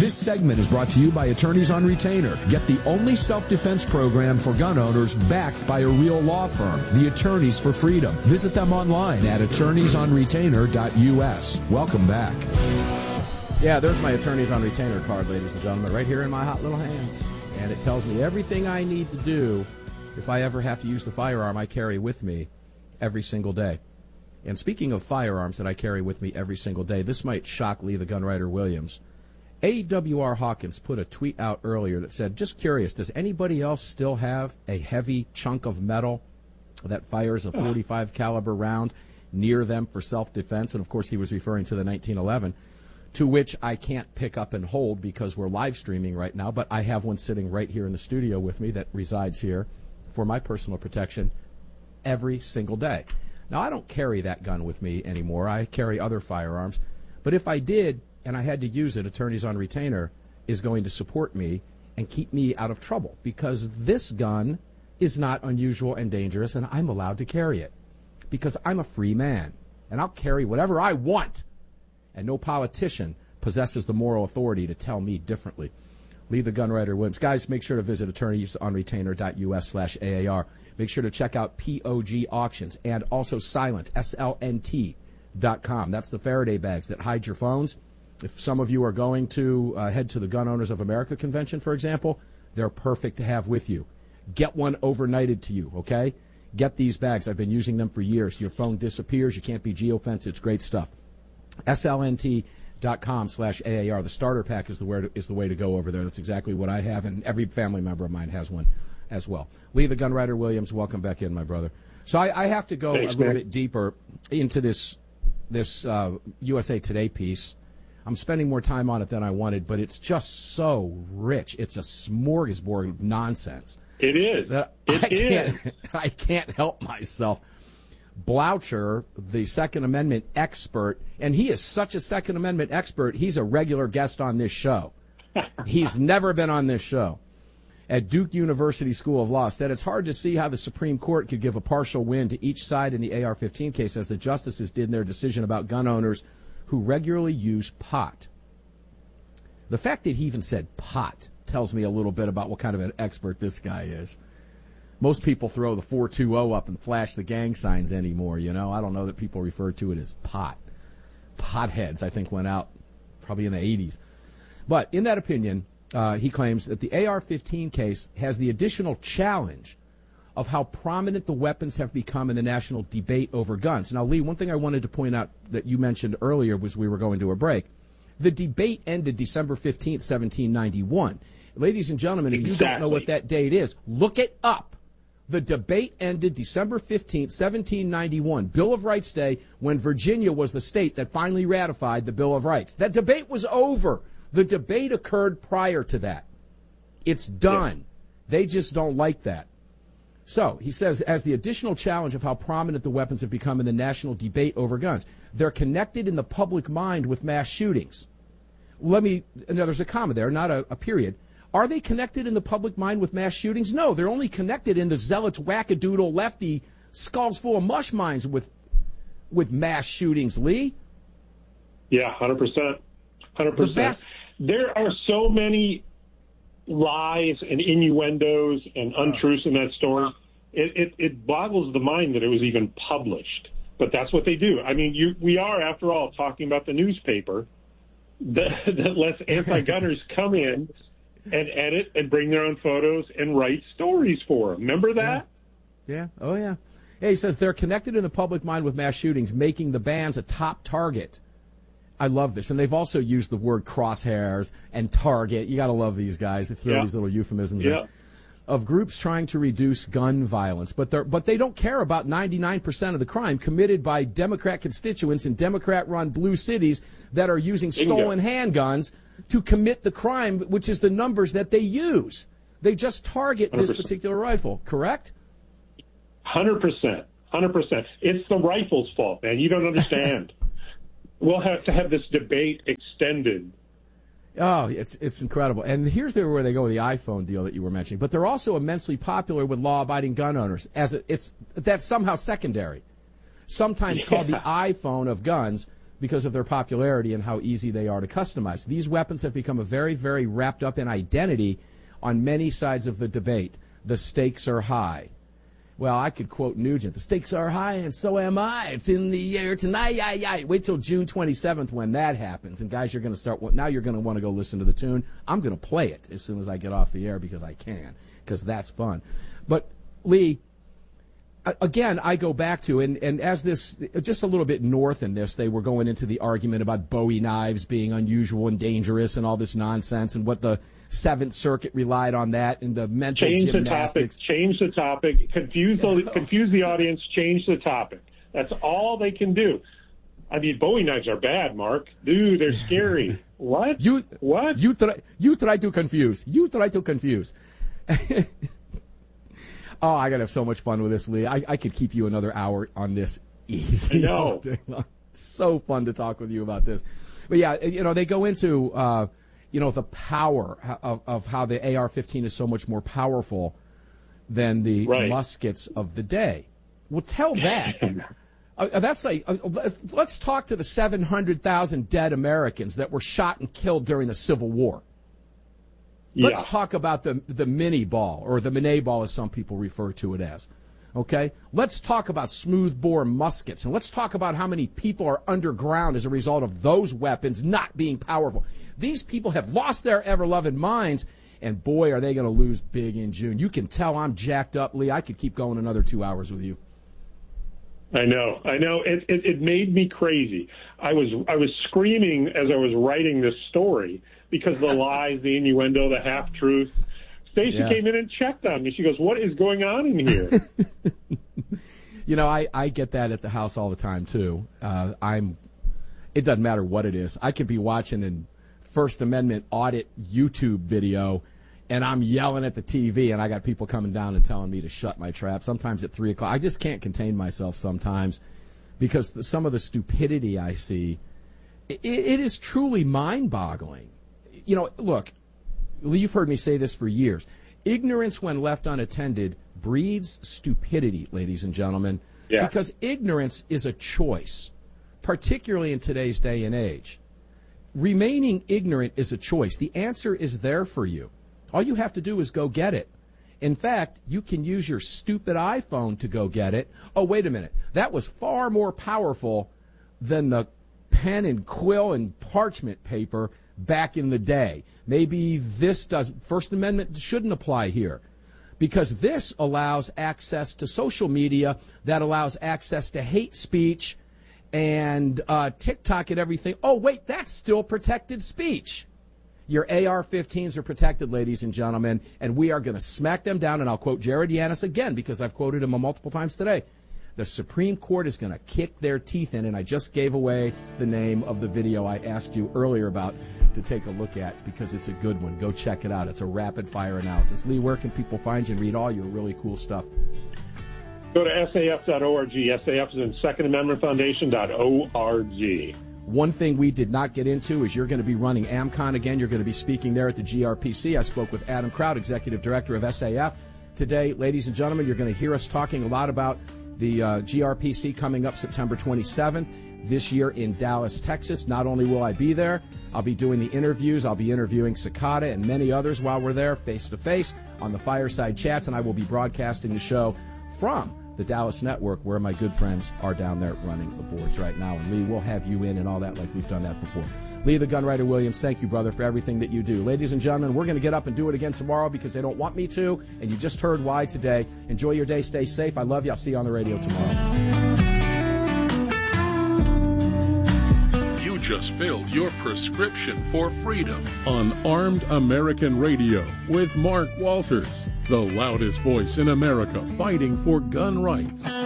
This segment is brought to you by Attorneys on Retainer. Get the only self-defense program for gun owners backed by a real law firm, the Attorneys for Freedom. Visit them online at attorneysonretainer.us. Welcome back. Yeah, there's my Attorneys on Retainer card, ladies and gentlemen, right here in my hot little hands. And it tells me everything I need to do if I ever have to use the firearm I carry with me every single day. And speaking of firearms that I carry with me every single day, this might shock Lee the Gunwriter Williams. A.W.R. Hawkins put a tweet out earlier that said, just curious, does anybody else still have a heavy chunk of metal that fires a 45 caliber round near them for self-defense? And, of course, he was referring to the 1911, to which I can't pick up and hold because we're live streaming right now, but I have one sitting right here in the studio with me that resides here for my personal protection every single day. Now, I don't carry that gun with me anymore. I carry other firearms. But if I did and I had to use it, Attorneys on Retainer is going to support me and keep me out of trouble because this gun is not unusual and dangerous, and I'm allowed to carry it because I'm a free man, and I'll carry whatever I want, and no politician possesses the moral authority to tell me differently. Lee the Gunwriter Williams. Guys, make sure to visit attorneysonretainer.us/AAR. Make sure to check out POG Auctions and also Silent, SLNT.com. That's the Faraday bags that hide your phones. If some of you are going to head to the Gun Owners of America convention, for example, they're perfect to have with you. Get one overnighted to you, okay? Get these bags. I've been using them for years. Your phone disappears. You can't be geofenced. It's great stuff. SLNT.com/AAR. The starter pack is the way to go over there. That's exactly what I have, and every family member of mine has one as well. Lee the Gunwriter Williams, welcome back in, my brother. So I have to go a little bit deeper into this USA Today piece. I'm spending more time on it than I wanted, but it's just so rich. It's a smorgasbord of nonsense. It is. I can't help myself. Bloucher, the Second Amendment expert, and he is such a Second Amendment expert, he's a regular guest on this show. He's never been on this show. At Duke University School of Law, said it's hard to see how the Supreme Court could give a partial win to each side in the AR-15 case, as the justices did in their decision about gun owners who regularly use pot. The fact that he even said pot tells me a little bit about what kind of an expert this guy is. Most people throw the 420 up and flash the gang signs anymore, you know. I don't know that people refer to it as pot. Potheads, I think, went out probably in the 80s. But in that opinion, he claims that the AR-15 case has the additional challenge of how prominent the weapons have become in the national debate over guns. Now, Lee, one thing I wanted to point out that you mentioned earlier was we were going to a break. The debate ended December 15th, 1791. Ladies and gentlemen, if you don't know what that date is, look it up. The debate ended December 15th, 1791, Bill of Rights Day, when Virginia was the state that finally ratified the Bill of Rights. That debate was over. The debate occurred prior to that. It's done. Yeah. They just don't like that. So, he says, as the additional challenge of how prominent the weapons have become in the national debate over guns, they're connected in the public mind with mass shootings. Now there's a comma there, not a period. Are they connected in the public mind with mass shootings? No, they're only connected in the zealots, wackadoodle, lefty, skulls full of mush minds with mass shootings, Lee. Yeah, 100%. 100%. There are so many lies and innuendos and untruths in that story. It boggles the mind that it was even published. But that's what they do. I mean, we are, after all, talking about the newspaper that lets anti-gunners come in and edit and bring their own photos and write stories for them. Remember that? Yeah. Oh, yeah. Yeah, he says they're connected in the public mind with mass shootings, making the bans a top target. I love this. And they've also used the word crosshairs and target. You got to love these guys. They throw these little euphemisms in. Of groups trying to reduce gun violence. But they don't care about 99% of the crime committed by Democrat constituents in Democrat-run blue cities that are using stolen handguns to commit the crime, which is the numbers that they use. They just target 100%. This particular rifle, correct? 100%. 100%. It's the rifle's fault, man. You don't understand. We'll have to have this debate extended. Oh, it's incredible. And here's where they go with the iPhone deal that you were mentioning. But they're also immensely popular with law-abiding gun owners. That's somehow secondary. Sometimes called the iPhone of guns, because of their popularity and how easy they are to customize. These weapons have become a very, very wrapped up in identity on many sides of the debate. The stakes are high. Well, I could quote Nugent. The stakes are high, and so am I. It's in the air tonight. Wait till June 27th when that happens. And guys, you're going to start. Now you're going to want to go listen to the tune. I'm going to play it as soon as I get off the air because I can, because that's fun. But Lee, again, I go back to, and as this, just a little bit north in this, they were going into the argument about Bowie knives being unusual and dangerous and all this nonsense, and what the Seventh Circuit relied on that and the mental gymnastics. Change the topic, confuse the audience, change the topic. That's all they can do. I mean, Bowie knives are bad, Mark. Dude, they're scary. What? What? You try to confuse. Oh, I got to have so much fun with this, Lee. I could keep you another hour on this easy. I know. So fun to talk with you about this. But yeah, they go into, the power of how the AR-15 is so much more powerful than the muskets of the day. Well, tell that. Let's talk to the 700,000 dead Americans that were shot and killed during the Civil War. Let's talk about the mini ball, or the Minet ball as some people refer to it as. Okay? Let's talk about smoothbore muskets, and let's talk about how many people are underground as a result of those weapons not being powerful. These people have lost their ever-loving minds, and boy, are they going to lose big in June. You can tell I'm jacked up, Lee. I could keep going another 2 hours with you. I know. It made me crazy. I was screaming as I was writing this story because the lies, the innuendo, the half-truth. Stacy came in and checked on me. She goes, "What is going on in here?" I get that at the house all the time, too. It doesn't matter what it is. I could be watching a First Amendment audit YouTube video, and I'm yelling at the TV, and I got people coming down and telling me to shut my trap. Sometimes at 3 o'clock. I just can't contain myself sometimes because some of the stupidity I see, it is truly mind-boggling. Look, you've heard me say this for years. Ignorance, when left unattended, breeds stupidity, ladies and gentlemen, because ignorance is a choice, particularly in today's day and age. Remaining ignorant is a choice. The answer is there for you. All you have to do is go get it. In fact, you can use your stupid iPhone to go get it. Oh, wait a minute. That was far more powerful than the pen and quill and parchment paper back in the day. Maybe this does. First Amendment shouldn't apply here because this allows access to social media, that allows access to hate speech and TikTok and everything. Oh, wait, that's still protected speech. Your AR-15s are protected, ladies and gentlemen, and we are going to smack them down. And I'll quote Jared Yanis again because I've quoted him multiple times today. The Supreme Court is going to kick their teeth in, and I just gave away the name of the video I asked you earlier about to take a look at because it's a good one. Go check it out. It's a rapid-fire analysis. Lee, where can people find you and read all your really cool stuff? Go to SAF.org. SAF is in SecondAmendmentFoundation.org. One thing we did not get into is you're going to be running AmCon again. You're going to be speaking there at the GRPC. I spoke with Adam Kraut, Executive Director of SAF. Today, ladies and gentlemen, you're going to hear us talking a lot about the GRPC coming up September 27th this year in Dallas, Texas. Not only will I be there, I'll be doing the interviews. I'll be interviewing Cicada and many others while we're there face-to-face on the Fireside Chats, and I will be broadcasting the show from the Dallas Network, where my good friends are down there running the boards right now. And Lee, we'll have you in and all that like we've done that before. Lee the Gunwriter Williams, thank you, brother, for everything that you do. Ladies and gentlemen, we're going to get up and do it again tomorrow because they don't want me to, and you just heard why today. Enjoy your day. Stay safe. I love you. I'll see you on the radio tomorrow. You just filled your prescription for freedom on Armed American Radio with Mark Walters, the loudest voice in America fighting for gun rights.